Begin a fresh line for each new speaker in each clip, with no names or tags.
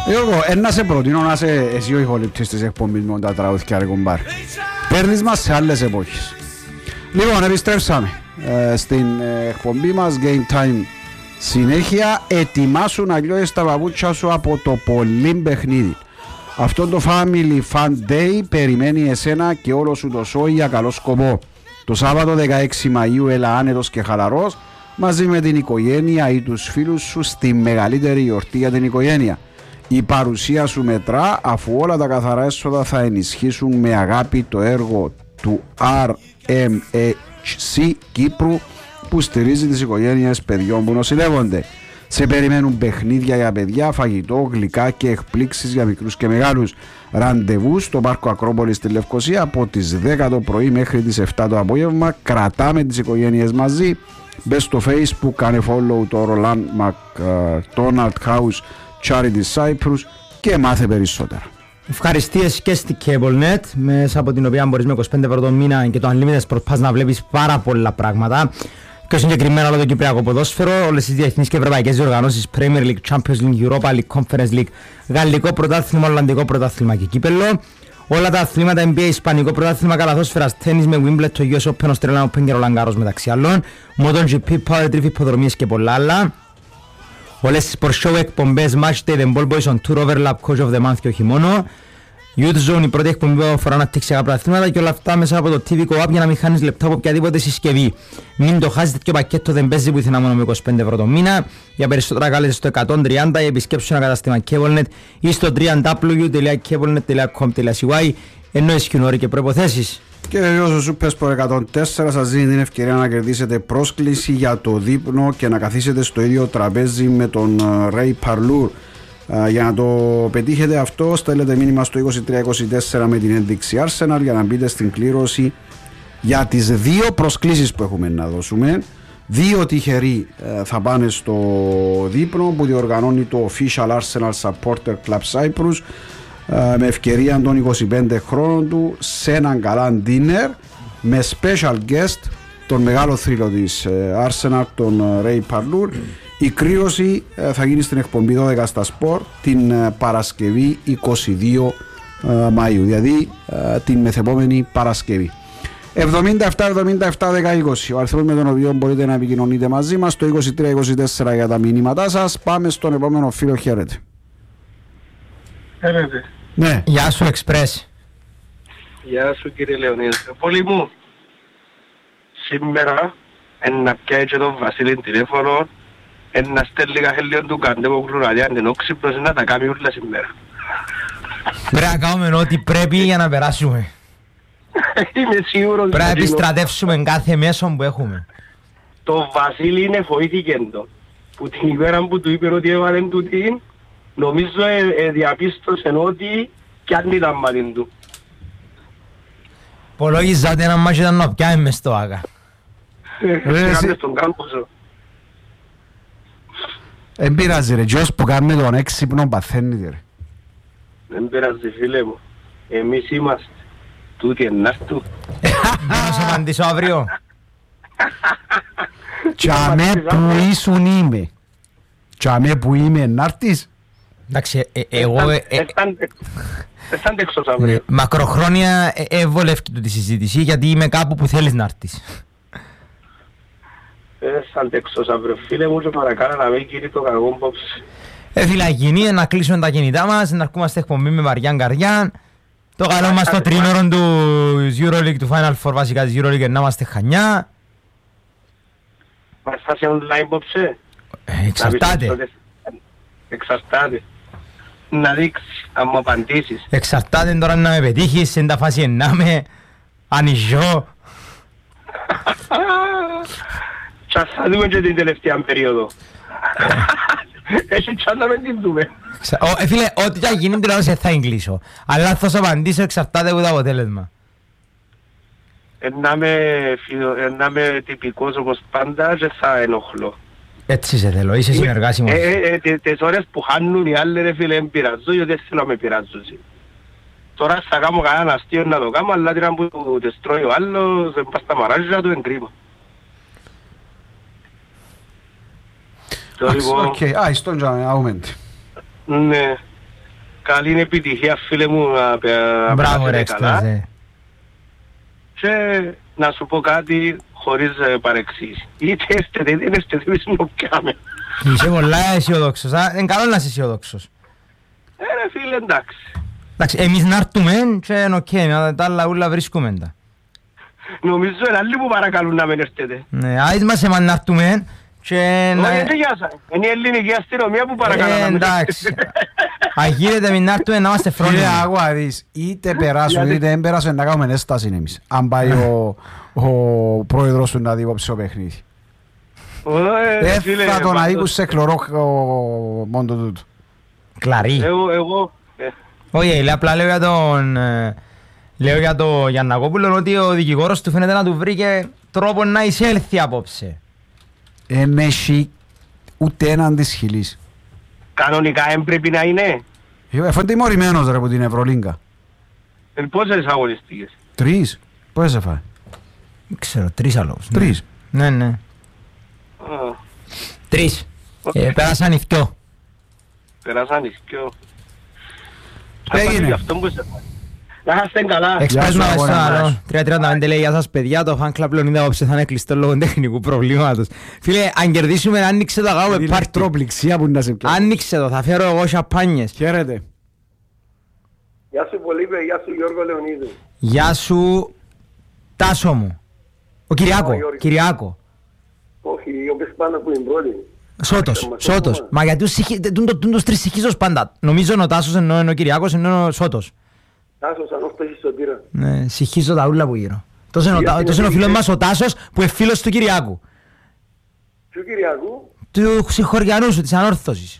Γιώργο, να σε προτείνω να είσαι εσύ ο ηχοληπτής της εκπομπής με τα τραγούδια ρε κουμπάρ. Παίρνεις μας σε άλλες εποχές. Λοιπόν, επιστρέψαμε στην εκπομπή μας Game Time. Συνέχεια, ετοιμάσου να λιώσεις τα παπούτσια σου από το πολύ παιχνίδι. Αυτό το Family Fun Day περιμένει εσένα και όλο σου το σόι για καλό σκοπό. Το Σάββατο 16 Μαΐου έλα άνετος και χαλαρός μαζί με την οικογένεια ή τους φίλους σου στη μεγαλύτερη γιορτή για την οικογένεια. Η παρουσία σου μετρά, αφού όλα τα καθαρά έσοδα θα ενισχύσουν με αγάπη το έργο του RMHC Κύπρου που στηρίζει τις οικογένειες παιδιών που νοσηλεύονται. Σε περιμένουν παιχνίδια για παιδιά, φαγητό, γλυκά και εκπλήξεις για μικρούς και μεγάλους. Ραντεβού στο Πάρκο Ακρόπολης στη Λευκοσία από τις 10 το πρωί μέχρι τις 7 το απόγευμα. Κρατάμε τις οικογένειες μαζί. Μπες στο Facebook, κάνε follow το Roland McDonald House Charity Cyprus και μάθε περισσότερα.
Ευχαριστίες και στη CableNet, μέσα από την οποία μπορείς με 25€ το μήνα και το Unlimited Sport Pass να βλέπεις πάρα πολλά πράγματα. Και συγκεκριμένα όλο το κυπριακό ποδόσφαιρο, όλες τις διεθνείς και ευρωπαϊκές διοργανώσεις, Premier League, Champions League, Europa League, Conference League, Γαλλικό πρωτάθλημα, Ολλανδικό πρωτάθλημα και κύπελλο. Όλα τα αθλήματα NBA, Ισπανικό πρωτάθλημα καλαθόσφαιρας, τένις με Wimbledon, US Open, Australian Open και Roland Garros μεταξύ άλλων, MotoGP, Power Trip, υποδρομίες και πολλά άλλα. Όλες τις sport show εκπομπές, Match Day, The Ball Boys on Tour, Overlap, Coach of the Month και όχι μόνο. Youth Zone, η πρώτη εκπομπή που αφορά αναπτυξιακά πρωταθλήματα και όλα αυτά μέσα από το TV Co-op για να μην χάνεις λεπτά από οποιαδήποτε συσκευή. Μην το χάσεις, τέτοιο πακέτο δεν παίζει πουθενά μόνο με 25€ το μήνα. Για περισσότερα κάλεσε στο 130 ή επισκέψου ένα κατάστημα CableNet ή στο www.cablenet.com.cy ενώ ισχύουν όροι και προϋποθέσεις.
Και βεβαίως ο Supersport 104 σας δίνει την ευκαιρία να κερδίσετε πρόσκληση για το δείπνο και να καθίσετε στο ίδιο τραπέζι με τον Ray Parlour. Για να το πετύχετε αυτό, στέλνετε μήνυμα στο 2324 με την ένδειξη Arsenal για να μπείτε στην κλήρωση για τις δύο προσκλήσεις που έχουμε να δώσουμε. Δύο τυχεροί θα πάνε στο δείπνο που διοργανώνει το Official Arsenal Supporter Club Cyprus με ευκαιρία των 25 χρόνων του σε έναν καλά dinner με special guest τον μεγάλο θρύλο της Arsenal, τον Ray Parlour. Η κρύωση θα γίνει στην εκπομπή 12 στα Sport την Παρασκευή 22 Μαΐου, δηλαδή την μεθεπόμενη Παρασκευή. 77-77-10-20 ο αριθμός με τον οποίο μπορείτε να επικοινωνείτε μαζί μας, το 23-24 για τα μηνύματά σας. Πάμε στον επόμενο φίλο. Χαίρετε.
Χαίρετε.
Ναι.
Γεια σου Express.
Γεια σου κύριε Λεωνίδα. Πολύ μου. Σήμερα να πιάει και τον Βασίλη τηλέφωνο, να στέλνει καθέλιο του Καντέμογλου να διάνε την όξυπνος να τα κάνει όλα σήμερα.
Πρέπει να κάνουμε ό,τι πρέπει για να περάσουμε.
Είμαι σίγουρος.
Πρέπει να επιστρατεύσουμε κάθε μέσο που έχουμε.
Το Βασίλη είναι φοήθηκε το. Που την ημέρα που του είπε ότι έβαλε του την, νομίζω διαπίστωσε ότι κι αν ήταν μάλλον του.
Υπολόγιζα ότι ένα μάτσο ήταν να πιάμε μες στο Άκα.
Κάντε στον κάμποσο.
Εν πειράζει ρε, ποιος που κάνει τον έξυπνο παθαίνεται ρε.
Δεν πειράζει φίλε μου. Εμείς είμαστε. Τούτοι ενάρτου.
Να σου απαντήσω αύριο.
Τσάμε που ήσουν είμαι. Τσάμε που είμαι ενάρτης.
Εντάξει, εγώ...
Αισθάντε έξως αύριο.
Μακροχρόνια ευολεύκει τη συζήτηση γιατί είμαι κάπου που θέλεις να έρθεις.
Αισθάντε έξως αύριο φίλε μου και παρακάλα να μην κύριε το κακό πόψη.
Φιλαγινή, να κλείσουμε τα κινητά μας, να αρκούμαστε εκπομπή με βαριά καρδιά. Το καλό μας το τρίμερο του EuroLeague, του Final Four βασικά της EuroLeague, να είμαστε Χανιά.
Μας θα σε online πόψε.
Εξαρτάται.
Εξαρτάται. Να δείξεις, αν μου απαντήσεις.
Εξαρτάται τώρα να με πετύχεις, σε τα φάση να με ανοιχώ.
Σας θα δούμε και την τελευταία περίοδο. Έχει τσάντα με την δούμε.
Φίλε, ό,τι θα γίνει την ώρα σε θα εγκλήσω. Αλλά θα σου απαντήσω εξαρτάται από το αποτέλεσμα.
Να είμαι τυπικός όπως πάντα και θα ενοχλώ.
Έτσι σε θέλω, είσαι συνεργάσιμος.
Τις ώρες που χάνουν οι άλλοι ρε φίλε εμπειραζώ γιατί θέλω να με πειράζω. Τώρα θα κάνω κανένα αστείο να το κάνω, αλλά την που τες τρώει ο άλλος, δεν πας στα μαράζια του εγκρίμω.
Οκ, στον τζάμε, αουμέντε.
Ναι. Καλή επιτυχία φίλε μου να
Μπράβο ρε
περάσετε καλά.
Εξπρές.
Και να σου πω κάτι χωρίς παρεξήγηση. Είτε έστε είτε δεν έστε δεν το πιάμε.
Είσαι πολλά αισιοδόξος. Είναι καλό να είσαι αισιοδόξος.
Ρε φίλε εντάξει.
Εντάξει, εμείς να έρθουμε και είναι οκ, τα άλλα ούλα βρίσκουμε τα.
Νομίζω είναι άλλοι που παρακαλούν να μην έρθετε.
Ναι, άις μας εμάς να έρθουμε και να...
Όχι δεν γεια σας. Είναι η ελληνική αστυνομία που παρακαλούν να μην
εντάξει.
έρθετε.
Αν γίνεται μην να έρθουμε να είμαστε
Φίλε,
φρόνιμοι.
άκουα δεις, είτε περάσουν είτε δεν περάσουν να κάνουμε έσταση εμείς. Αν πάει ο πρόεδρος του να δει υπόψη το παιχνίδι. Δεν θα τον αδίκουν σε κλωρό μόντο τούτο.
Κλαρί.
Εγώ
Όχι, απλά λέω για τον... Λέω για τον Γιαννακόπουλο ότι ο δικηγόρος του φαίνεται να του βρήκε τρόπο να εισέλθει απόψε.
Εν έχει ούτε έναν της χιλής.
κανονικά έπρεπε να είναι.
Αφού είναι τιμωρημένος ρε από την Ευρωλίγκα.
Πόσες αγωνιστικές.
3. Πόσες σε φάει.
Δεν ξέρω, 3 άλλους.
3.
Ναι, ναι.
Α,
3. Πέρασαν οι 2.
περάσαν οι δυο.
Έγινε.
Γι' αυτό που σε να είστε καλά.
Εξπρές μας στο
αγώνα
άλλο. 3:35 λέει, γεια σας παιδιά, το fan club Λεωνίδα απόψε θα είναι κλειστό λόγω τεχνικού προβλήματος. Φίλε, αν κερδίσουμε, άνοιξε το, κάνουμε
Είναι
πάρτι.
ηλεκτροπληξία που να σε πιάσει.
Άνοιξε το, θα φέρω εγώ σαπάνιες.
Χαίρετε.
Γεια σου Πολύπε, γεια σου Γιώργο Λεωνίδου.
Γεια σου, Τάσο μου. Ο Κυριάκο,
Γιώργο.
Κυριάκο.
Όχι, ο πες πάνω που είναι πρώτη.
Σώτος, Σώτος. Μα γιατί τους τρεις συγχύζος πάντα. Νομίζω είναι ο Τάσος, ενώ είναι ο Κυριάκος, ενώ είναι ο Σώτος.
Τάσος, ανώσταση σωτήρα.
Ναι, συγχύζω τα ούλα που γύρω. Τόσο είναι
Γιατί
ο
είναι
φίλος
φίλοι.
μας ο Τάσος που είναι φίλος του Κυριάκου.
Του Κυριακού,
Του συγχωριανού σου, της ανόρθωσης.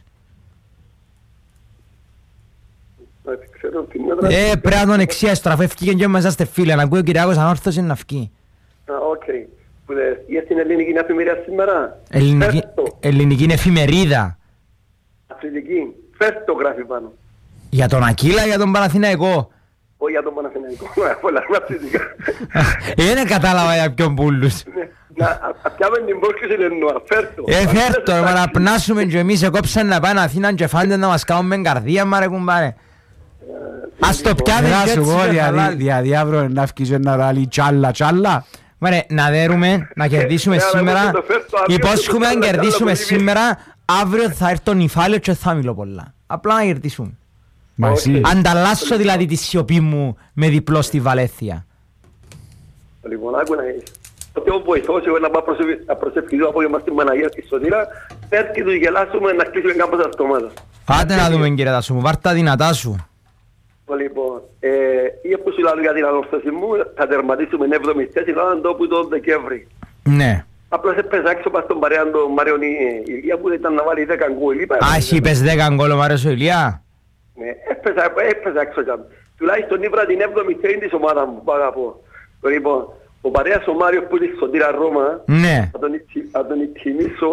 δεν ξέρω τι μέτρα.
Πρέπει να τον εξιάστρο, αφού ευκήγεν και μέσα ste φίλοι. Να ακούει ο Κυριάκος ανόρθωση να βγει.
Οκ. Που λες, για την ελληνική εφημερία σήμερα.
Ελληνική,
Φες το.
ελληνική εφημερίδα.
Αθλητική. Φες το γράφει πάνω.
Για τον Ακύλα, για τον Παναθηναϊκό.
Όχι για τον Παναθηναϊκό. Πολλά αθλητικά.
Δεν κατάλαβα για ποιον πουλούς.
Να πιάμε την πρόσκληση Λεννοά. Φες το.
Φέρτο, ρε, να πνάσουμε και εμείς εκόψαν να πάνε Αθήνα και φάντε να μας κάνουμε καρδία, μα ρε κουμπάρε. Ας το πιάμε
Να
και
σου
έτσι
πω
και χαλάλι.
δηλαδή αύριο να βγεις ένα ράλι τσάλα.
Μάρε, να δέρουμε, να κερδίσουμε
αλλά
σήμερα.
εγώ το φέρτο αύριο,
Υπόσχομαι
το
αν
φέρτο,
κερδίσουμε
αλλά
σήμερα, αύριο θα έρθει το νυφάλιο και θα μιλώ πολλά. Απλά να κερδίσουμε.
Μα εσύ.
Ανταλλάσσω δηλαδή τη σιωπή μου με διπλό στη Βαλέθια.
Λοιπόν, άκου να είσαι. Ότι ο βοηθός εγώ να πάω να προσευχηθώ από εμάς στην Παναγία στη Σωτήρα, πες και τους γελάσουμε να κλείσουμε κάμπος αυτομάτως.
Άντε να δούμε κύριε Τάσο μου, βάρ' τα δυνατά σου.
Λοιπόν, ή που σου λέω για την ανόρθωση μου, θα τερματίσουμε 7η θέση, λόγω τόπου το Δεκέμβρη.
Ναι.
Απλώς έπαιζα έξω πας στον παρέα τον Μάριον Ηλία που ήταν να βάλει 10 γκολ.
Αχ, είπες 10 γκολ ο Μάριος ο Ηλιά.
Ναι, έπαιζα έξω κι αν. Τουλάχιστον ήβρα την 7η θέση της ομάδας μου, που αγαπώ. Λοιπόν, ο παρέας ο Μάριος που είναι στη Σωτήρα Ρώμα,
Ναι.
θα τον τιμήσω.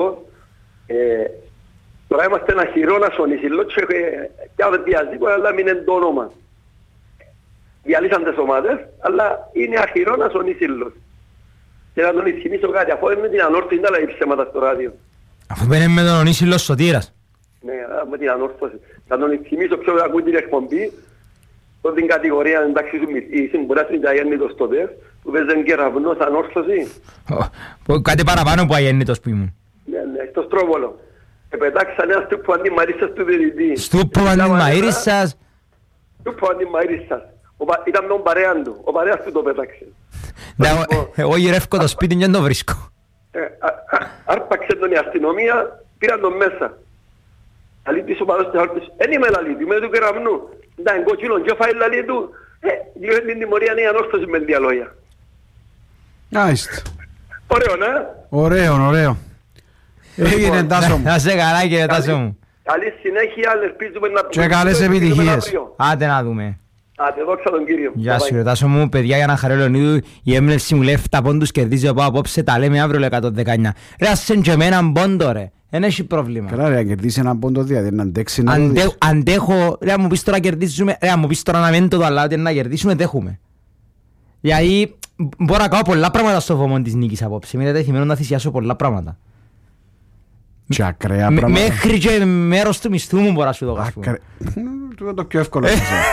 Τώρα είμαστε ένα χειρόνα στον Ισηλό και κάθε διαζύγω, αλλά μην είναι το όνομα. Διαλύσαν τις ομάδες, αλλά είναι αχυρώνας ο Ισηλός. Και να τον θυμίσω κάτι, αφού είναι την ανόρθωση, δεν λέει ψέματα στο ράδιο.
Αφού μπαίνε με τον Ονίσιλο Σωτήρας.
Ναι, με την ανόρθωση. Θα τον θυμίσω ποιο ακούει την εκπομπή, τότε την κατηγορία εντάξει σου μισή, μπορεί να είναι αγέννητος τότε, που παίζουν κεραυνός ανόρθωση.
Κάτι παραπάνω που αγέννητος που ήμουν.
Ναι, ναι, στο Στρόβολο. Πετάξαν ένα στούπο αντιμαρίσσας του διαιτητή.
Στούπο αντιμαΐρισσας.
Στούπο αντιμαρίσσας. Ήταν με τον παρέαν του. Ο παρέας του το πέταξε.
Εγώ γυρεύω το σπίτι και δεν το βρίσκω.
Άρπαξε τον η αστυνομία, πήραν τον μέσα. Αλήτης ο παρός της όρτης. Εν είμαι λαλίτη, είμαι του κεραμνού. Ήταν κόκκινον και φάει λαλί του. Διότι την τιμωρία είναι η ανόρθωση με διαλόγια.
Άιστο.
Ωραίο, ναι.
Ωραίο. Έγινε Τάσο μου.
Να σε καλά κύριε Τάσο μου.
Καλή συνέχεια, ελπίζουμε να...
Και καλές επιτυχίες.
Άντε να δούμε.
Άντε, δόξα τον Κύριο.
Γεια σου ρε Τάσο μου, παιδιά, για να χαρώ Λεωνίδου, η έμπνευση μου λέει 7 πόντους κερδίζει από απόψε, τα λέμε αύριο 119. Ρε ασέν και με έναν πόντο ρε, δεν έχει πρόβλημα.
Καλά ρε, αν κερδίσει έναν πόντο δηλαδή, να αντέξει να το δεις.
Αντέχω, ρε αν μου πεις τώρα κερδίζουμε, ρε αν μου πεις τώρα να μην το δω, αλλά ότι να κερδίσουμε δέχουμε. Γιατί μπορώ να κάνω πολλά πράγματα στο βωμό της νίκης απόψε, είμαι διατεθειμένο να θυσιάσω πολλά πράγματα.
Και ακραία πράγματα.
Μέχρι και μέρος του μισθού μου μπορώ να σου το κάνω.
Το πιο εύκολο.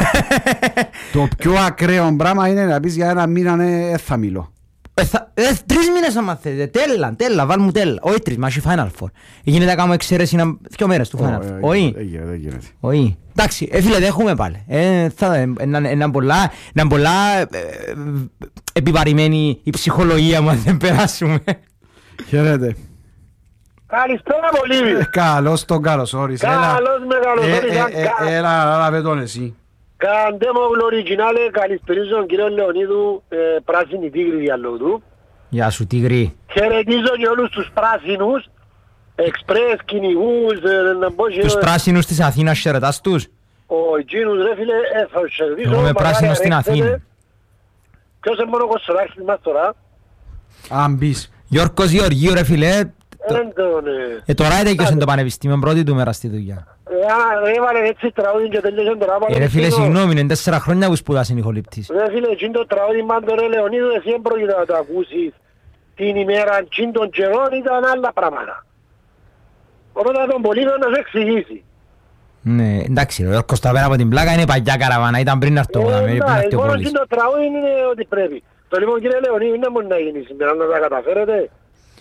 Το πιο ακραίο πράγμα είναι να πεις για ένα μήνα θα μιλώ.
3 μήνες άμα θέλετε, τέλα, βάλ μου τέλα. Όχι 3, μάχει Final Four. Γίνεται να κάνω εξαίρεση 2 μέρες του Final Four. Όχι.
Δεν γίνεται.
Όχι. Εντάξει, φίλε, δέχομαι πάλι. Είναι πολλά επιβαρημένη η ψυχολογία μου αν δεν περάσουμε.
Χαίρετε.
Καλησπέρα πολύ.
Καλώς τον καλώς όρισε.
Καλώς με καλώς όρισε.
Έλα πετών εσύ.
Καντέ μου οριγινάλε, καλησπερίζω τον κύριο Λεωνίδου, πράσινη τίγρη διαλόγου του.
Γεια σου τίγρη.
Χαιρετίζω και όλους τους πράσινους, εξπρές, κυνηγούς,
τους πράσινους της Αθήνας χαιρετάς τους.
Ο εκείνους ρε φίλε, θα τους χαιρετήσω.
Εγώ είμαι πράσινος στην Αθήνα.
Ποιος είναι μόνο κοσοράχης μας τώρα.
Αν μπεις.
Γιώργος Γεωργίου ρε φίλε. Τώρα έτεκειωσε το πανεπιστήμιο, πρώτη του μέρα στη δουλειά.
Έβαλε έτσι τραγούδι και τελειώσαν τώρα.
Ρε φίλε, συγγνώμη, είναι 4 χρόνια που σπουδάσαι ηχολήπτης.
Ρε φίλε, εκείνο το τραγούδι μάντο ρε Λεωνίδου, εσύ δεν πρόκειται να το ακούσεις την ημέρα εκείνο των καιρών, ήταν άλλα πράγματα. Οπότε τον πολίτο να σου εξηγήσει.
Ναι, εντάξει, ο Γιώργος τα πέρα από την πλάκα είναι παγιά καραβάνα, ήταν πριν να έρθω εγώ, πριν να έρθει ο
Πόλης.
Πόλης.
Το τραγούδι είναι ότι πρέπει. Το λοιπόν κύριε Λεωνίδου, είναι μόνο να γίνει σήμερα, να τα καταφέρετε.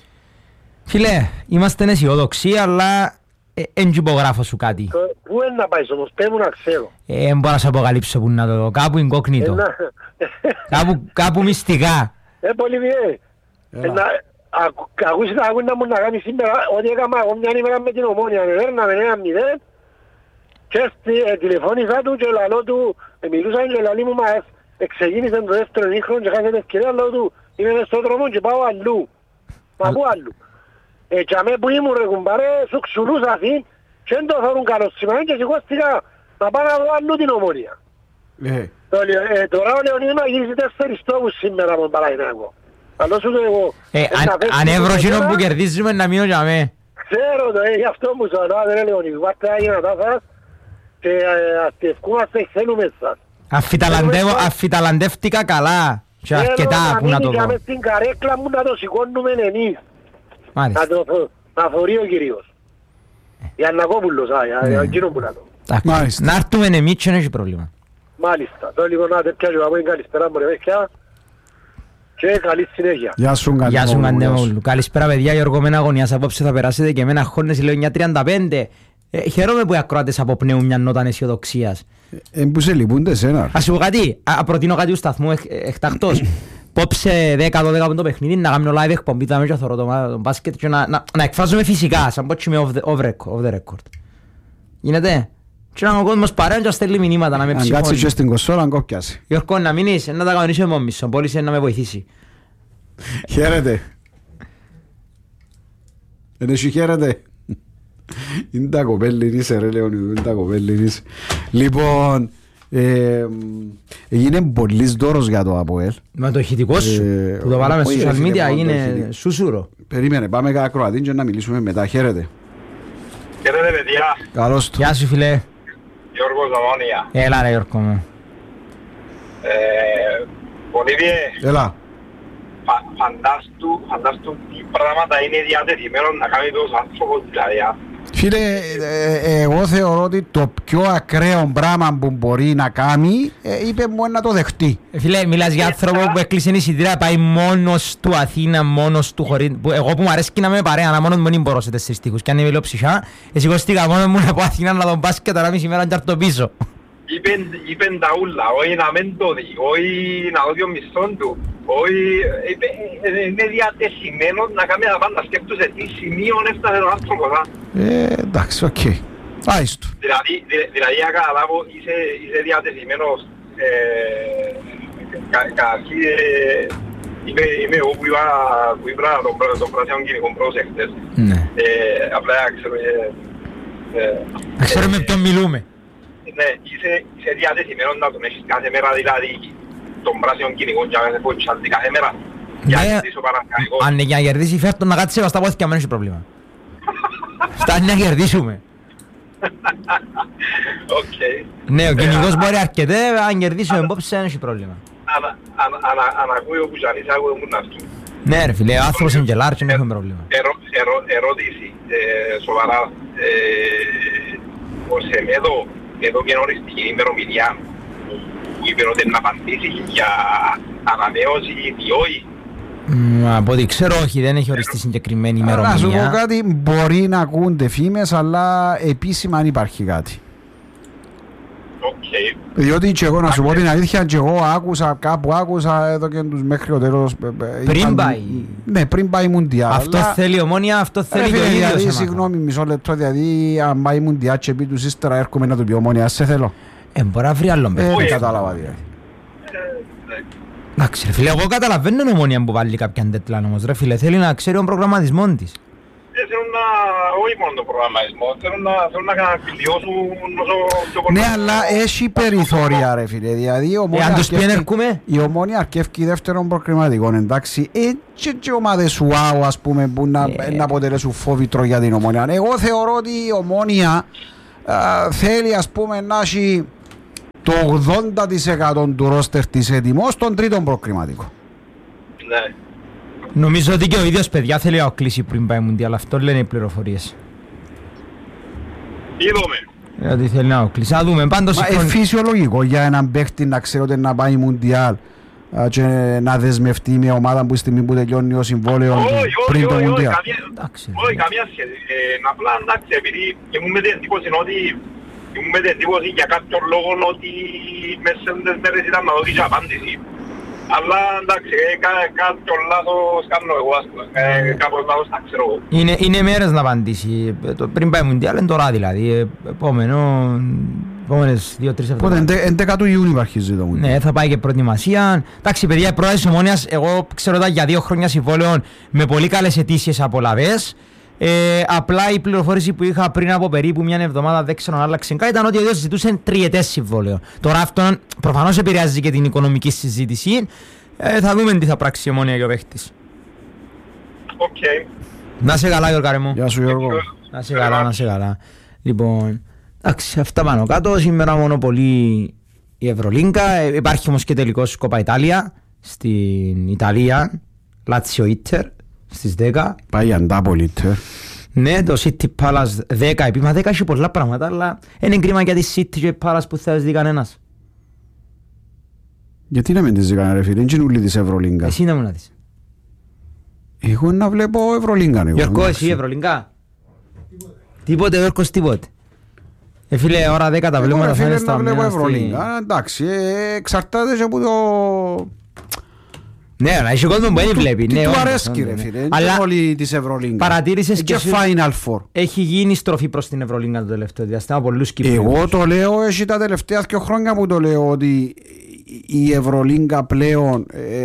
Φίλε, είμαστε αισιοδοξοί, αλλά εν υπογράφω σου κάτι.
Πού είναι να πάεις όμως, πέ μου να ξέρω.
Μπορώ να σου αποκαλύψω που να το δω, κάπου incognito. Κάπου μυστικά.
Πολύ βιέ. Ακούσεις να μου να κάνει σήμερα ότι έκανα εγώ μια ημέρα με την Ομόνια, έρναμε 1-0 και τηλεφώνησα του και λαλό του, μιλούσαν και λαλί μου μας εξεγίνησαν το δεύτερο νύχρον και χάσετε ευκαιρία, λαλό του είμαι μες στον δρόμο και πάω αλλού. Μα πού αλλού. Και αμέ που ήμουν ρε κουμπάρε, σου ξουλούσα αυτήν και δεν το θεωρούν καλό σημαίνει και σηκώστηκα να πάω να δω αλλού την Ομόνια. Τώρα ο Λεωνίδης να γυρίσει 4 στόχους σήμερα από τον Παναγεννάκο. Αλλό σου το εγώ.
Αν έβροχινο που κερδίζουμε να μείνω για με.
Ξέρω το, γι' αυτό μου σου ανάβε ρε Λεωνίδη. Βάστε να γίνατά σας και αστευκούμαστε θέλουμε σας.
Αφιταλαντεύτηκα καλά και αρκετά που να το δω.
Θέλω να μείνει στην καρέκλα μου να το σηκώνουμε εμείς. Να θωρεί ο κυρίως. Για Ανακόπουλος, για εκείνον που να το.
Να έρθουμε εμείς και δεν έχει πρόβλημα.
Μάλιστα. Τώρα λοιπόν να τέτοια και να πω καλησπέρα μου ρε παιδιά και καλή συνέχεια.
Γεια σου
Καντέμογλου. Καλησπέρα παιδιά, Γιώργο με αγωνίας απόψε θα περάσετε και με ένα χώνες λέω 9:35. Χαίρομαι που οι ακροάτες αποπνέουν μια νότα αισιοδοξίας.
Που σε λυπούνται εσένα.
Ας σου πω κάτι, προτείνω κάτι του σταθμού εκτακτός. Πόψε 10-12 το παιχνίδι να κάνουμε live εκπομπή θα με και θωρώ το μπάσκετ και να εκφράζομαι φυσικά σαν πότσι με off the record. Γίνεται. Και να ο κόσμος παρέα και στέλνει μηνύματα να με ψυχώνει.
Αν κάτσει και στην κοσόλα αν κόπιάσει.
Γιώργο να μείνεις, να τα κανονίσω μόνος, ο Πόλης να με βοηθήσει.
Χαίρετε. Εσύ χαίρετε. Είναι τα κοπέλινης ρε Λεωνίδου, είναι τα κοπέλινης. Λοιπόν, έγινε πολύς δώρος για το ΑΠΟΕΛ.
Με το ηχητικό σου που το βάλαμε στο social media είναι σούσουρο.
Περίμενε, πάμε κατά Κροατίν και να μιλήσουμε μετά. Χαίρετε.
Χαίρετε παιδιά.
Καλώς του.
Γεια σου φίλε.
Γιώργος Αμόνια.
Έλα ρε Γιώργο μου.
Πολύβιε.
Έλα.
Φαντάστου τι πράγματα είναι διατεθειμένο να κάνει τόσο άνθρωπος δηλαδή.
Φίλε, εγώ θεωρώ ότι το πιο ακραίο πράγμα που μπορεί να κάνει είπε μου να το δεχτεί.
Φίλε, μιλάς για άνθρωπο που έκλεισε εισιτήρια, πάει μόνος του Αθήνα, μόνος του χωρίς... Εγώ που μου αρέσει να είμαι παρέα, αλλά μόνος μου δεν μπορώ σε 4 στίχους. Και αν είμαι λίγο ψυχά, σηκωστήκα μόνος μου να πω Αθήνα να τον πας και τώρα μισή μέρα να έρθω πίσω.
Είπεν τα ούλα, όχι να μεν το δει, όχι να δω δύο μισθών του, όχι είναι διατεθειμένος να κάνει να πάντα σκέφτου σε τι σημείο έφτασε ο άνθρωπος.
Εντάξει, οκ. Άιστο.
Δηλαδή για καταλάβω είσαι διατεθειμένος καταρχήν είμαι εγώ που είπα τον πράσινο κυνηγό πρόσεχτες. Απλά ξέρω
ξέρω με ποιον μιλούμε.
Ναι, είσαι διατεθειμένος να τον έχεις κάθε μέρα δηλαδή τον πράσινο κυνηγό για να σε φωτσάλτη κάθε μέρα για να κερδίσει ο Παναθηναϊκός.
Αν για να κερδίσει φέρτο να κάτσει στα πόθηκια μου δεν έχει πρόβλημα. Φτάνει να κερδίσουμε. Ναι, ο κυνηγός μπορεί αρκετέ, αν κερδίσουμε υπόψη δεν έχει πρόβλημα.
Αν ακούει ο Κουζανής, ακούει ο Μουναυτού.
Ναι ρε φίλε, ο άνθρωπος είναι και large και δεν έχουμε πρόβλημα.
Ερώτηση, σοβαρά. Ο Σεμέδο, εδώ και οριστική ημερομηνία, που είπε ότι να απαντήσει για ανανέωση ή όχι.
Από ό,τι ξέρω όχι, δεν έχει οριστεί συγκεκριμένη ημερομηνία.
Να σου πω κάτι, μπορεί να ακούνται φήμες, αλλά επίσημα αν υπάρχει κάτι.
Okay.
Διότι και εγώ να σου πω την αλήθεια, και εγώ κάπου άκουσα εδώ και τους μέχρι ο τέλος.
Πριν πάει.
Ναι, πριν πάει Μουντιάλ.
Αυτό θέλει Ομόνια, αυτό θέλει και ο ίδιος.
Δηλαδή, συγγνώμη μισό λεπτό, δηλαδή αν πάει Μουντιάλ και πει τους ύστερα έρχομαι να του πει Ομόνια, σε θέλω.
Μπορεί να βρει άλλο
δεν κατάλαβα δηλαδή.
Εντάξει ρε φίλε, εγώ καταλαβαίνω την Ομόνια που βάλει κάποια deadline όμως ρε φίλε, θέλει να ξέρει τον προγραμματισμό της.
Θέλουν να, όχι μόνο τον προγραμματισμό, θέλουν να φιλιώσουν όσο πιο πολύ.
Ναι, αλλά έχει περιθώρια ρε φίλε, δηλαδή η Ομόνια αρκεύει δεύτερον προκριματικό, εντάξει, έτσι και ομάδες wow ας πούμε που να αποτελέσουν φόβητρο για την Ομόνια. Εγώ θεωρώ ότι η Ομόνια θέλει ας πούμε να έχει το 80% του ρόστερ της έτοιμος στον τρίτον προκριματικό.
Ναι.
Νομίζω ότι και ο ίδιος παιδιά θέλει να κλείσει πριν πάει Μουντιάλ, αυτό λένε οι πληροφορίες.
Είδαμε.
ότι θέλει να κλείσει. Να δούμε πάντως.
Φυσιολογικό για έναν παίχτη να ξέρει ότι να πάει Μουντιάλ και να δεσμευτεί μια ομάδα που στιγμή που τελειώνει ο συμβόλαιο πριν το Μουντιάλ.
Όχι, καμία σχέση. Απλά εντάξει, επειδή ήμουν με την εντύπωση για κάποιον λόγο ότι μέσα σε τις μέρες ήταν να δώσει απάντηση. Αλλά εντάξει, κάποιον λάθος κάνω εγώ, ας πούμε. Κάπως λάθος τα ξέρω εγώ.
Είναι μέρες να απαντήσει. Πριν πάει Μουντιάλ είναι τώρα δηλαδή. Επόμενες 2-3 εβδομάδες.
Οπότε 11 του Ιούνιου αρχίζει το Μουντιάλ.
Ναι, θα πάει και προετοιμασία. Εντάξει παιδιά, η πρόεδρος της Ομόνοιας, εγώ ξέρω ότι για 2 χρόνια συμβόλαιο με πολύ καλές αιτήσιες απολαβές. Απλά η πληροφόρηση που είχα πριν από περίπου μια εβδομάδα, δεν ξέρω αν άλλαξε κάτι, ήταν ότι ο ίδιος ζητούσε 3ετές συμβόλαιο. Τώρα αυτό προφανώς επηρεάζει και την οικονομική συζήτηση. Θα δούμε τι θα πράξει η Ομόνια και ο παίχτης.
Okay.
Να σε καλά Γιώργο μου.
Γεια σου Γιώργο.
Να σε καλά, να σε καλά. Λοιπόν, εντάξει, αυτά πάνω κάτω. Σήμερα μόνο πολύ η Ευρωλίγκα. Υπάρχει όμως και τελικός Κόπα Ιτάλια στην Ιταλία. Λάτσιο Ίντερ στις 10.
Πάει αντάπολη Ίντερ.
Ναι, το City Palace 10. Επίμα 10 έχει πολλά πράγματα, αλλά είναι κρίμα για τη City και Palace που θα δει κανένας.
Γιατί να μην τις δει κανένα ρε φίλε, είναι κοινούλη της Ευρωλίγκα.
Εσύ να μου να δεις.
Εγώ να βλέπω Ευρωλίγκα.
Γιώργο, εσύ Ευρωλίγκα. Τίποτε, Γιώργος, τίποτε. Φίλε, ώρα 10 τα βλέπουμε.
Εγώ φίλε να βλέπω Ευρωλίγκα. Εντάξει, εξαρτάται και από το...
Ναι, αλλά έχει κόσμο που δεν βλέπει.
Τι του αρέσκει ρε φίλε, είναι όλοι της Ευρωλίγκα.
Παρατήρησες και
Final Four.
Έχει γίνει στροφή προς την Ευρωλίγκα το τελευταίο διάστημα, πολλούς Κυπρέους.
Εγώ το λέω, έχει τα τελευταία 2 χρόνια που το λέω ότι η Ευρωλίγκα πλέον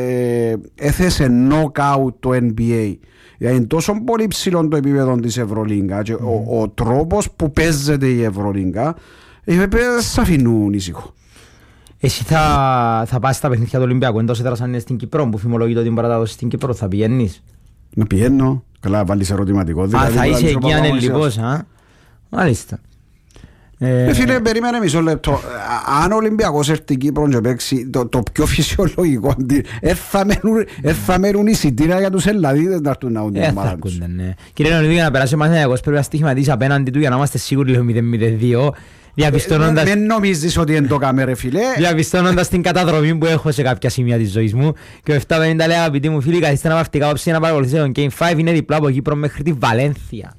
έθεσε knockout το NBA. Είναι τόσο πολύ ψηλό το επίπεδο της Ευρωλίγκα και ο τρόπος που παίζεται η Ευρωλίγκα σε αφήνουν ήσυχο.
Εσύ θα πας στα παιχνίδια του Ολυμπιακού εντός έδρας αν είναι στην Κύπρο που φημολογείται ότι μπορεί να τα δώσεις στην Κύπρο, θα πηγαίνεις?
Να πηγαίνω, καλά βάλεις ερωτηματικό.
Θα είσαι εκεί ανελιπώς, μάλιστα.
Φίλε, περίμενε μισό λεπτό. Αν ο Ολυμπιακός έρθει στην Κύπρο και παίξει, το πιο φυσιολογικό θα μένουν εισιτήρια για τους Ελλαδίτες να έρθουν να ούνται την ομάδα τους.
Κύριε Νεωνίδη, για να περάσει ο Παναθηναϊκός πρέπει να στοιχηματίσει απέναντι του για να είμαστε σίγουροι 0-0-2.
Δεν νομίζεις ότι είναι το κάμε ρε φίλε.
Διαπιστώνοντας την καταδρομή που έχω σε κάποια σημεία της ζωής μου. Και ο 750 λέει αγαπητοί μου φίλοι, καθίστε να βαφτικά όψη να παρακολουθήσετε τον Game 5, είναι διπλά από Κύπρο μέχρι τη Βαλένθια.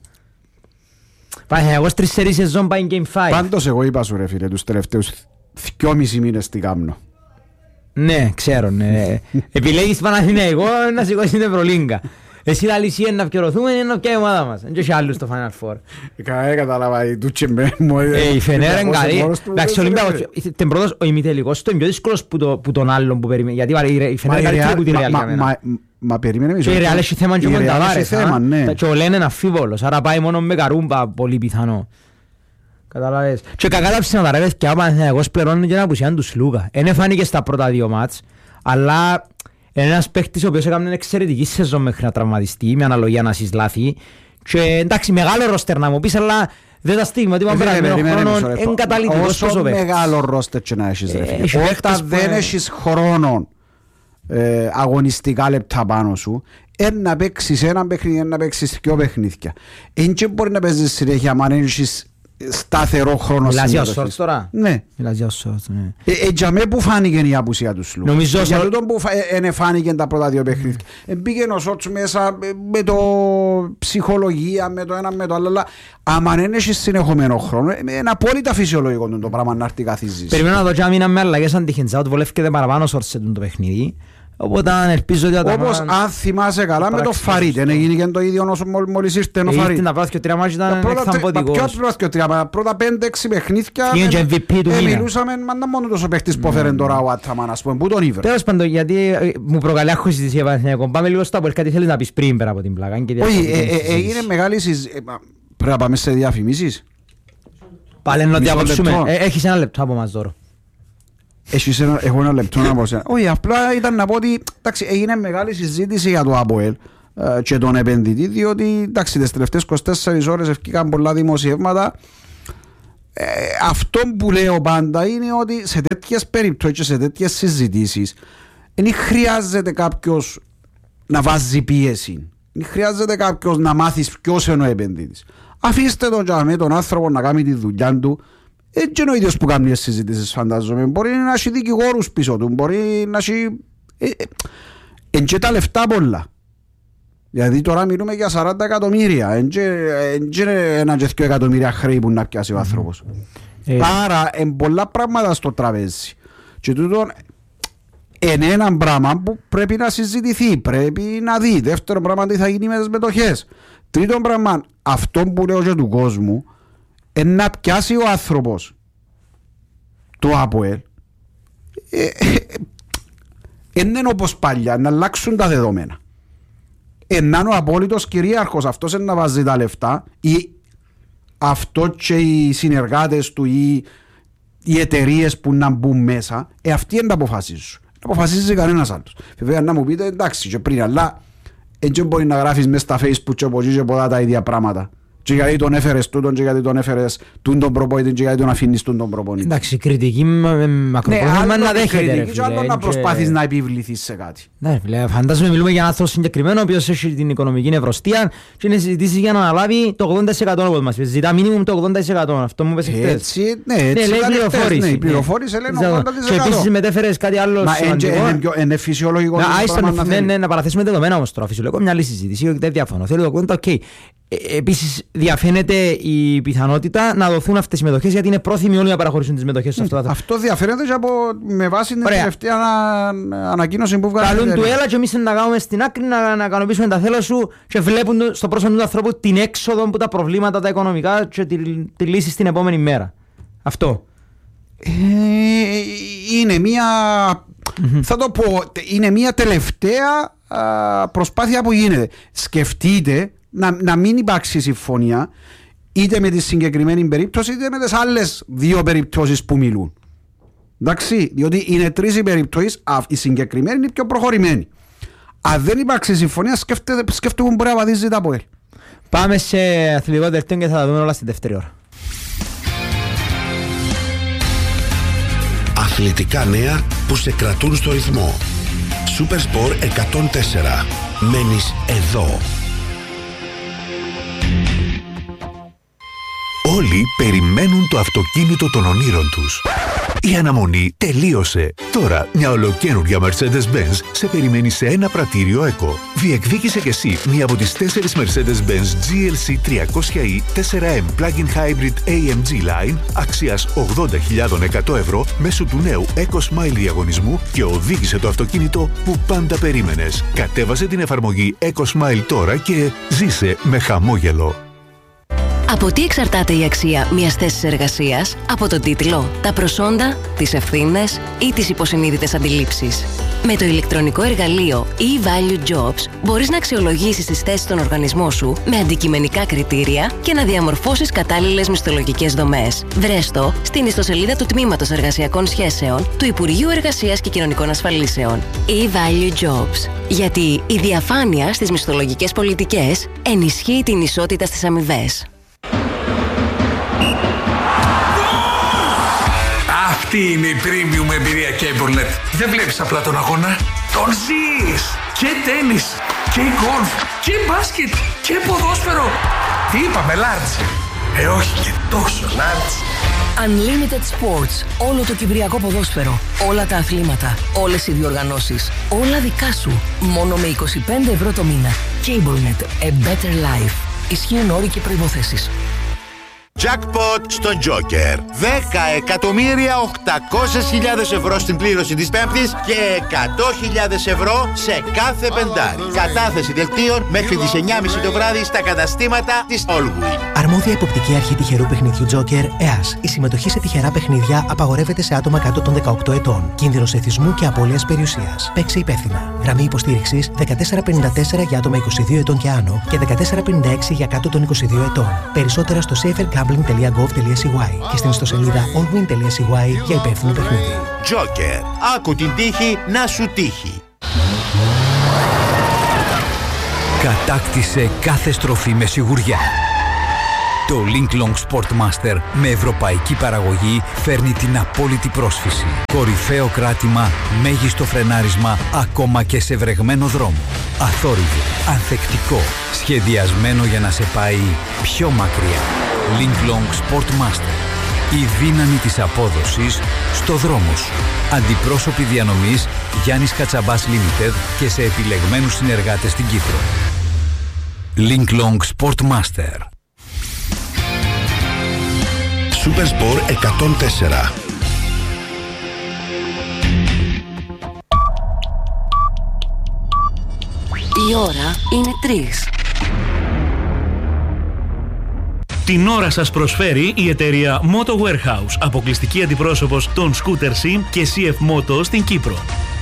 Εγώ 3 σερί σεζόν πάει Game 5.
Πάντως εγώ είπα σου ρε φίλε, τους τελευταίους 2,5 μήνες τι κάμνω.
Ναι, ξέρω, ναι. Επιλέγεις Παναθηναϊκό να σηκώσεις την Ευρωλίγκα. Εσύ θα λύσει να ευκαιρωθούμε ή να βγει η ομάδα μας. Δεν έχει άλλους στο Final Four.
Κατάλαβα, η Τούτσεμπε μου.
Η Φενέρα είναι καλή. Εντάξει, ο Ολυμπιακός, την πρώτος, ο ημιτελικός, το είναι πιο δύσκολος που τον άλλον που περιμένει. Γιατί η Φενέρα είναι καλύτερη που τη Ρεάλ για μένα.
Μα περίμενε μισό.
Και η Ρεάλ έχει θέμα και μονταβάρες. Και ο Λένε είναι αφίβολος, άρα πάει μόνο με καρούμπα πολύ πιθανό. Καταλάβες. Και κακά τα ψηματα ρε και άμα εγώ πληρώνω και να απουσιάνε τους Λούκα. Εν φάνηκε στα πρώτα 2 μάτς, αλλά είναι ένας παίχτης ο οποίος έκανε εξαιρετική σεζόν μέχρι να τραυματιστεί, με αναλογία να συλλάθει. Και εντάξει, μεγάλο ρόστερ να μου πεις, αλλά δεν τα στιγμή ότι είπαμε περασμένο χρόνο είναι καταλυτικός τόσο παίχτης.
Όσο μεγάλο ρόστερ και να έχεις ρε φίλε, όταν δεν έχεις χρόνο αγωνιστικά λεπτά πάνω σου, ένα παίξεις ένα παιχνίδι, ένα παίξεις δυο παιχνίδια. Εν και μπορεί να παίζεις συνέχεια αν έχεις σταθερό χρόνο
συμμετοχής. Μιλάς για σόρτς τώρα?
Ναι.
Μιλάς για σόρτς, ναι.
Για μέ που φάνηκε η απουσία του Σλου. Για τούτο που φάνηκε τα πρώτα δύο παιχνίδια. Μπήκε ο σόρτς μέσα με το ψυχολογία, με το ένα με το άλλο. Αλλά άμα δεν έχεις συνεχομένο χρόνο, είναι απόλυτα φυσιολογικό το πράγμα να έρθει καθίζεις.
Περιμένω να δω και άμυνα με αλλαγές αντιχεντζάουτ, βολεύκεται παραπάνω σόρτς σε το παιχνίδι. Οπότε ελπίζω ότι
όπως αν θυμάσαι καλά με το Φαρίτ, έγινε και το ίδιο όσο μόλις ήρθε ο Φαρίτ.
Τα πρώτα και τρία μάτια ήταν εκθαμποτικός.
Πρώτα 5-6 παιχνίδια μιλούσαμε μόνο τόσο παίχτης που έφερε τώρα ο Άταμαν, ας πούμε, που τον ήβρε.
Τέλος πάντων, γιατί μου προκαλεί άχωση για Παναθηναϊκό, πάμε λίγο στο Αποέλ, κάτι θέλεις να πεις πριν πέρα από την πλάκα.
Όχι, έγινε μεγάλη συζήτηση. Πρέπει να πάμε σε διαφημίσεις.
Πάλι να διακόψουμε. Έχεις ένα λεπτό από μας τώρα.
Έχω ένα λεπτό να πω. Όχι, απλά ήταν να πω ότι έγινε μεγάλη συζήτηση για το ΑΠΟΕΛ και τον επενδυτή, διότι τις τελευταίες 24 ώρες ευκήκαν πολλά δημοσιεύματα. Αυτό που λέω πάντα είναι ότι σε τέτοιες περιπτώσεις και σε τέτοιες συζητήσεις δεν χρειάζεται κάποιος να βάζει πίεση. Δεν χρειάζεται κάποιος να μάθεις ποιος είναι ο επενδυτής. Αφήστε τον άνθρωπο να κάνει τη δουλειά του. Έτσι είναι ο ίδιος που κάνει τις συζητήσεις, φαντάζομαι. Μπορεί να έχει δικηγόρους πίσω του, μπορεί να έχει... Εν και τα λεφτά πολλά. Δηλαδή τώρα μιλούμε για 40 εκατομμύρια. Εν και ένα και 2 εκατομμύρια χρέη που να πιάσει ο άνθρωπος. Άρα, εν πολλά πράγματα στο τραπέζι. Και τούτο είναι ένα πράγμα που πρέπει να συζητηθεί, πρέπει να δει. Δεύτερο πράγμα, τι θα γίνει με τις μετοχές. Τρίτο πράγμα, αυτό που λέω και του κόσμου, να πιάσει ο άνθρωπος το ΑΠΟΕΛ, είναι όπως παλιά, να αλλάξουν τα δεδομένα. Να είναι ο απόλυτος κυρίαρχος, αυτός είναι να βάζει τα λεφτά, ή αυτό και οι συνεργάτες του ή οι εταιρείες που να μπουν μέσα, αυτοί είναι να αποφασίζουν. Να αποφασίζει κανένας άλλος. Βέβαια να μου πείτε εντάξει και πριν, αλλά έτσι μπορεί να γράφεις μέσα στα Facebook και από εκεί και πολλά τα ίδια πράγματα. Και γιατί τον έφερες τούτον και γιατί τον έφερες τον προπονητή και γιατί τον αφήνεις τον προπονητή.
Εντάξει, κριτική μακροπρόθεσμα να δέχεται ρε φίλε.
Και άλλο να προσπάθεις να επιβληθείς σε κάτι.
Ναι φίλε, φαντάζομαι μιλούμε για έναν άνθρωπο συγκεκριμένο ο οποίος έχει την οικονομική ευρωστία και είναι συζητήσεις για να αναλάβει το 80% όπως μας πες. Ζητά μίνιμουμ το 80%. Αυτό μου πες εχθές.
Έτσι, ναι, έτσι
λέει
η πληροφόρηση λένε 80%.
Και επίσης μετέφερες κάτι άλλο σημαντικό.
Είναι φυσιολογικό.
Να παραθέσουμε δεδομένα όμως τώρα. Φυσιολογικό μια άλλη συζήτηση. Δεν διαφωνώ. Θέλω το 80%. Επίσης διαφαίνεται η πιθανότητα να δοθούν αυτές οι μετοχές γιατί είναι πρόθυμοι όλοι να παραχωρήσουν τις μετοχές σε αυτό.
Αυτό διαφαίνεται και με βάση την τελευταία ανακοίνωση που βγάλει.
Καλούν του έλα και εμείς να κάνουμε στην άκρη να ικανοποιήσουμε τα θέλω σου και βλέπουν στο πρόσωπο του ανθρώπου την έξοδο από τα προβλήματα τα οικονομικά και τη λύση στην επόμενη μέρα. Αυτό.
Είναι μια, θα το πω, είναι μια τελευταία προσπάθεια που γίνεται. Σκεφτείτε να μην υπάρξει συμφωνία είτε με τη συγκεκριμένη περίπτωση είτε με τις άλλες δύο περιπτώσεις που μιλούν. Εντάξει, διότι είναι τρεις οι περιπτώσεις, η συγκεκριμένη είναι η πιο προχωρημένη. Αν δεν υπάρξει συμφωνία, σκέφτομαι που μπορεί να βαδίζει τα ΑΠΟΕΛ.
Πάμε σε αθλητικό δελτίο και θα τα δούμε όλα στην δεύτερη ώρα.
Αθλητικά νέα που σε κρατούν στο ρυθμό. Supersport 104. Μένεις εδώ. Όλοι περιμένουν το αυτοκίνητο των ονείρων τους. Η αναμονή τελείωσε. Τώρα μια ολοκαίνουργια Mercedes-Benz σε περιμένει σε ένα πρατήριο ECO. Διεκδίκησε κι εσύ μία από τις 4 Mercedes-Benz GLC 300e 4M Plug-in Hybrid AMG Line αξίας 80.100 ευρώ μέσω του νέου EcoSmile διαγωνισμού και οδήγησε το αυτοκίνητο που πάντα περίμενες. Κατέβασε την εφαρμογή EcoSmile τώρα και ζήσε με χαμόγελο.
Από τι εξαρτάται η αξία μιας θέσης εργασίας? Από τον τίτλο, τα προσόντα, τις ευθύνες ή τις υποσυνείδητες αντιλήψεις. Με το ηλεκτρονικό εργαλείο e-Value Jobs μπορείς να αξιολογήσεις τις θέσεις στον οργανισμό σου με αντικειμενικά κριτήρια και να διαμορφώσεις κατάλληλες μισθολογικές δομές. Βρες το στην ιστοσελίδα του Τμήματος Εργασιακών Σχέσεων του Υπουργείου Εργασίας και Κοινωνικών Ασφαλίσεων. e-Value Jobs. Γιατί η διαφάνεια στις μισθολογικές πολιτικές ενισχύει την ισότητα στις αμοιβές.
Αυτή είναι η premium εμπειρία CableNet. Δεν βλέπεις απλά τον αγώνα, τον ζεις! Και τένις, και γκολφ και μπάσκετ και ποδόσφαιρο. Τι είπαμε, large? Όχι και τόσο large.
Unlimited Sports. Όλο το κυπριακό ποδόσφαιρο. Όλα τα αθλήματα. Όλες οι διοργανώσεις. Όλα δικά σου. Μόνο με 25 ευρώ το μήνα. CableNet. A better life. Ισχύουν όροι και προϋποθέσεις.
Jackpot στον Joker. 10.800.000 ευρώ στην κλήρωση της Πέμπτης και 100.000 ευρώ σε κάθε πεντάρι. Κατάθεση δελτίων μέχρι τις 9.30 το βράδυ στα καταστήματα της Allwyn.
Αρμόδια υποπτική αρχή τυχερού παιχνιδιού Joker, ΕΑΣ. Η συμμετοχή σε τυχερά παιχνίδια απαγορεύεται σε άτομα κάτω των 18 ετών. Κίνδυνος εθισμού και απώλειας περιουσίας. Παίξε υπεύθυνα. Γραμμή υποστήριξης 1454 για άτομα 22 ετών και άνω και 1456 για κάτω των 22 ετών. Περισσότερα στο safergambling.gov.cy και στην ιστοσελίδα allwyn.cy για υπεύθυνο παιχνίδι.
Joker. Άκου την τύχη να σου τύχει.
Κατάκτησε κάθε στροφή με σιγουριά. Το Linklong Sportmaster με ευρωπαϊκή παραγωγή φέρνει την απόλυτη πρόσφυση. Κορυφαίο κράτημα, μέγιστο φρενάρισμα, ακόμα και σε βρεγμένο δρόμο. Αθόρυβο, ανθεκτικό, σχεδιασμένο για να σε πάει πιο μακριά. Linklong Sportmaster. Η δύναμη της απόδοσης στο δρόμο σου. Αντιπρόσωποι διανομής Γιάννης Κατσαμπάς Limited και σε επιλεγμένους συνεργάτες στην Κύπρο. Linklong Sportmaster.
Supersport 104.
Η ώρα είναι 3.
Την ώρα σας προσφέρει η εταιρεία Moto Warehouse, αποκλειστική αντιπρόσωπος των Scooter Sim και CF Moto στην Κύπρο.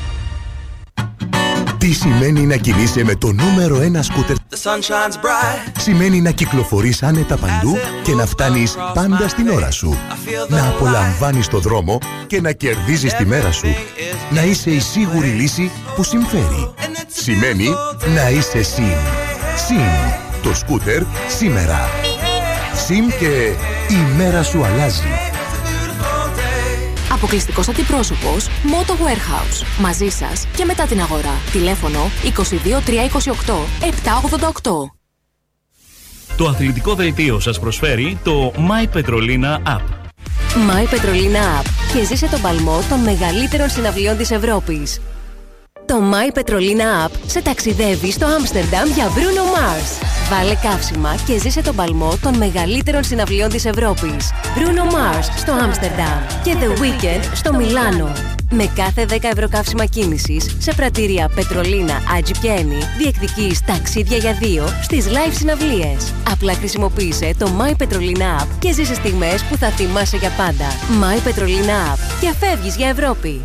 Τι σημαίνει να κινείσαι με το νούμερο 1 σκούτερ? Σημαίνει να κυκλοφορείς άνετα παντού και να φτάνεις πάντα στην ώρα σου. Να απολαμβάνεις το δρόμο και να κερδίζεις τη μέρα σου. Να είσαι η σίγουρη λύση που συμφέρει. Σημαίνει να είσαι Sim. Sim. Το σκούτερ σήμερα. Sim και η μέρα σου αλλάζει.
Αποκλειστικός αντιπρόσωπος Moto Warehouse. Μαζί σας και μετά την αγορά. Τηλέφωνο 22 328 788.
Το αθλητικό δελτίο σας προσφέρει το My Petrolina App.
My Petrolina App και ζήσε τον παλμό των μεγαλύτερων συναυλιών της Ευρώπης. Το My Petrolina App σε ταξιδεύει στο Άμστερνταμ για Bruno Mars. Βάλε καύσιμα και ζήσε τον παλμό των μεγαλύτερων συναυλιών της Ευρώπης. Bruno Mars στο Άμστερνταμ και The Weeknd στο Μιλάνο. Με κάθε 10 ευρώ καύσιμα κίνησης σε πρατήρια Πετρολίνα, Άτζι και Ένι διεκδικείς ταξίδια για 2 στις live συναυλίες. Απλά χρησιμοποίησε το My Petrolina App και ζήσε στιγμές που θα θυμάσαι για πάντα. My Petrolina App και φεύγεις για Ευρώπη.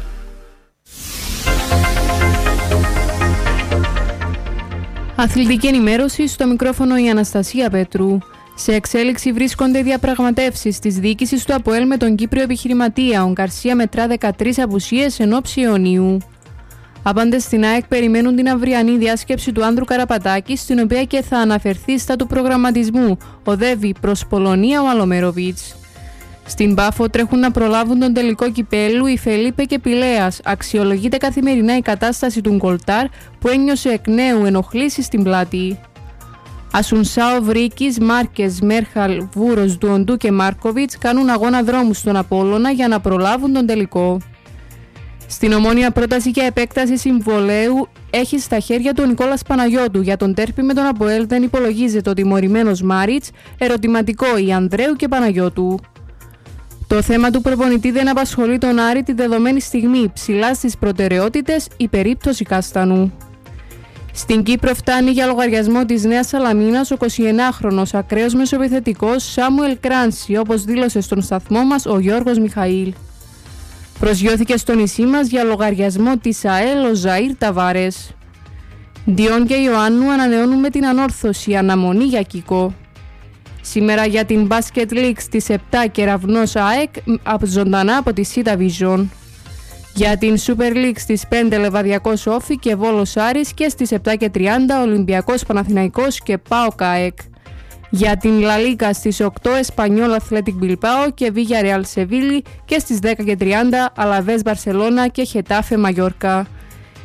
Αθλητική ενημέρωση, στο μικρόφωνο η Αναστασία Πέτρου. Σε εξέλιξη βρίσκονται διαπραγματεύσεις της διοίκησης του ΑΠΟΕΛ με τον Κύπριο επιχειρηματία. Ο Γκαρσία μετρά 13 απουσίες εν ώψη Ιουνίου. Απάντες στην ΑΕΚ περιμένουν την αυριανή διάσκεψη του Άνδρου Καραπατάκη, στην οποία και θα αναφερθεί στα του προγραμματισμού. Οδεύει προς Πολωνία ο Αλομέροβιτς. Στην Πάφο τρέχουν να προλάβουν τον τελικό κυπέλου οι Φελίπε και Πηλέας. Αξιολογείται καθημερινά η κατάσταση του Γκολτάρ που ένιωσε εκ νέου ενοχλήσεις στην πλάτη. Ασουνσάο, Βρίκης, Μάρκες, Μέρχαλ, Βούρος, Ντουοντού και Μάρκοβιτς κάνουν αγώνα δρόμου στον Απόλλωνα για να προλάβουν τον τελικό. Στην Ομόνια πρόταση για επέκταση συμβολαίου έχει στα χέρια του ο Νικόλας Παναγιώτου. Για τον τέρπι με τον ΑΠΟΕΛ δεν υπολογίζεται ο τιμωρημένος Μάριτς, ερωτηματικό η Ανδρέου και Παναγιώτου. Το θέμα του προπονητή δεν απασχολεί τον Άρη τη δεδομένη στιγμή. Ψηλά στις προτεραιότητες η περίπτωση Καστανού. Στην Κύπρο φτάνει για λογαριασμό της Νέας Σαλαμίνας ο 29χρονος ακραίος μεσοεπιθετικός Σάμουελ Κράνση, όπως δήλωσε στον σταθμό μας ο Γιώργος Μιχαήλ. Προσγειώθηκε στο νησί μας για λογαριασμό της ΑΕΛ ο Ζαΐρ Ταβάρες. Διόν και Ιωάννου ανανεώνουν με την ανόρθωση αναμονή για Κικό. Σήμερα για την Basket League στις 7 Κεραυνός ΑΕΚ ζωντανά από τη Σίτα Vision. Για την Super League στις 5 Λεβαδιακός Όφη και Βόλος Άρης και στις 7:30 Ολυμπιακός Παναθηναϊκός και ΠΑΟΚ ΑΕΚ. Για την La Liga στις 8 Εσπανιόλ Athletic Bilbao και Villarreal Sevilla και στις 10:30 Αλαβές Μπαρσελώνα και Χετάφε Μαγιόρκα.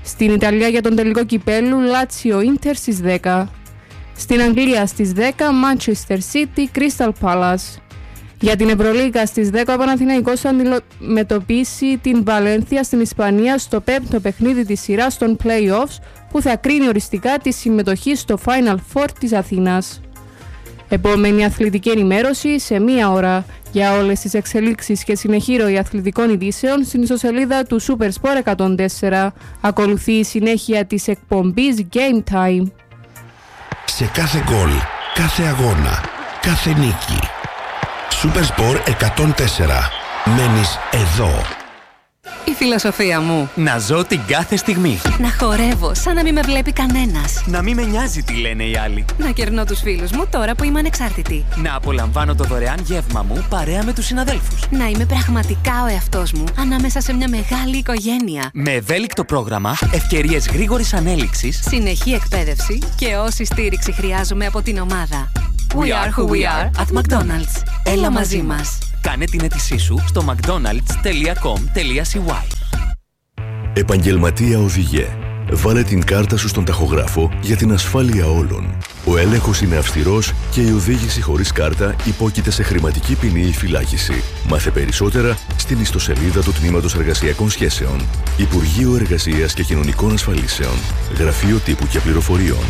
Στην Ιταλία για τον τελικό κυπέλλου Λάτσιο Ίντερ στις 10. Στην Αγγλία στις 10 Manchester City Crystal Palace. Για την Ευρωλίγκα στις 10 ο Παναθηναϊκός θα αντιμετωπίσει την Βαλένθια στην Ισπανία στο 5ο παιχνίδι της σειράς των play-offs που θα κρίνει οριστικά τη συμμετοχή στο Final Four της Αθήνας. Επόμενη αθλητική ενημέρωση σε 1 ώρα. Για όλες τις εξελίξεις και συνεχή ροή αθλητικών ειδήσεων στην ιστοσελίδα του Supersport 104. Ακολουθεί η συνέχεια της εκπομπής Game Time.
Σε κάθε γκολ, κάθε αγώνα, κάθε νίκη. Supersport 104. Μένεις εδώ.
Η φιλοσοφία μου.
Να ζω την κάθε στιγμή.
Να χορεύω σαν να μην με βλέπει κανένας.
Να μην με νοιάζει τι λένε οι άλλοι.
Να κερνώ τους φίλους μου τώρα που είμαι ανεξάρτητη.
Να απολαμβάνω το δωρεάν γεύμα μου παρέα με τους συναδέλφους.
Να είμαι πραγματικά ο εαυτός μου ανάμεσα σε μια μεγάλη οικογένεια.
Με ευέλικτο πρόγραμμα, ευκαιρίες γρήγορης ανέλυξης,
συνεχή εκπαίδευση και όση στήριξη χρειάζομαι από την ομάδα. We are who we are at McDonald's. Έλα μαζί μας.
Κάνε την αίτησή σου στο mcdonalds.com.cy.
Επαγγελματία οδηγέ. Βάλε την κάρτα σου στον ταχογράφο για την ασφάλεια όλων. Ο έλεγχος είναι αυστηρός και η οδήγηση χωρίς κάρτα υπόκειται σε χρηματική ποινή ή φυλάκιση. Μάθε περισσότερα στην ιστοσελίδα του Τμήματος Εργασιακών Σχέσεων. Υπουργείο Εργασίας και Κοινωνικών Ασφαλίσεων. Γραφείο Τύπου και Πληροφοριών.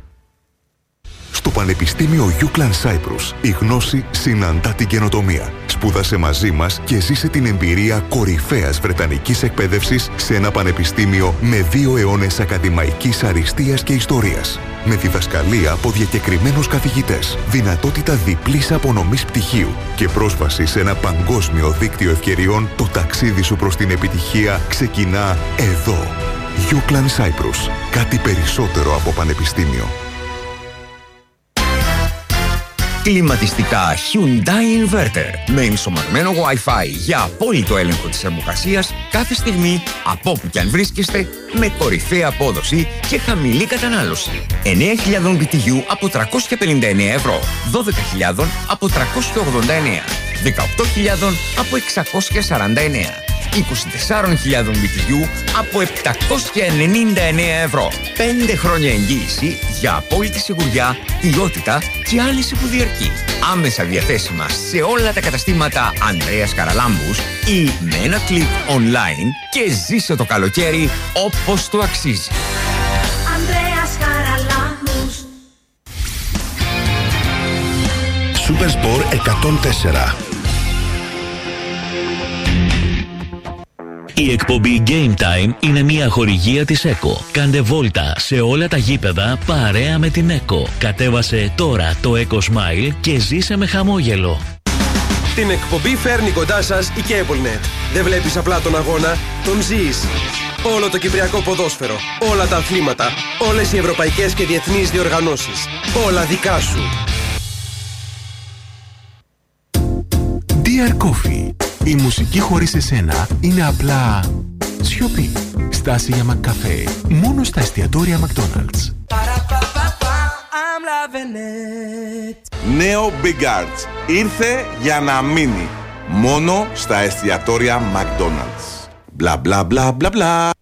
Στο Πανεπιστήμιο Euclid Cyprus, η γνώση συναντά την καινοτομία. Σπούδασε μαζί μας και ζήσε την εμπειρία κορυφαίας βρετανικής εκπαίδευσης σε ένα πανεπιστήμιο με 2 αιώνες ακαδημαϊκής αριστείας και ιστορίας. Με διδασκαλία από διακεκριμένους καθηγητές, δυνατότητα διπλής απονομής πτυχίου και πρόσβαση σε ένα παγκόσμιο δίκτυο ευκαιριών, το ταξίδι σου προς την επιτυχία ξεκινά εδώ. Euclid Cyprus. Κάτι περισσότερο από πανεπιστήμιο.
Κλιματιστικά Hyundai Inverter με ενσωματωμένο Wi-Fi για απόλυτο έλεγχο της θερμοκρασίας κάθε στιγμή από όπου και αν βρίσκεστε, με κορυφαία απόδοση και χαμηλή κατανάλωση. 9.000 BTU από 359 ευρώ, 12.000 από 389, 18.000 από 649. 24.000 BTU από 799 ευρώ. 5 χρόνια εγγύηση για απόλυτη σιγουριά, ποιότητα και άνεση που διαρκεί. Άμεσα διαθέσιμα σε όλα τα καταστήματα Ανδρέας Καραλάμπους ή με ένα κλικ online και ζήσε το καλοκαίρι όπως το αξίζει.
Ανδρέας Καραλάμπους.
Supersport 104.
Η εκπομπή Game Time είναι μια χορηγία της ΕΚΟ. Κάντε βόλτα σε όλα τα γήπεδα παρέα με την ΕΚΟ. Κατέβασε τώρα το ΕΚΟ Smile και ζήσε με χαμόγελο.
Την εκπομπή φέρνει κοντά σας η CableNet. Δεν βλέπεις απλά τον αγώνα, τον ζεις. Όλο το κυπριακό ποδόσφαιρο, όλα τα αθλήματα, όλες οι ευρωπαϊκές και διεθνείς διοργανώσεις. Όλα δικά σου.
Dear Coffee. Η μουσική χωρίς εσένα είναι απλά σιωπή. Στάση για Μακκαφέ. Μόνο στα εστιατόρια McDonald's.
Νέο Big Arts. Ήρθε για να μείνει. Μόνο στα εστιατόρια McDonald's. Μπλα μπλα μπλα μπλα μπλα.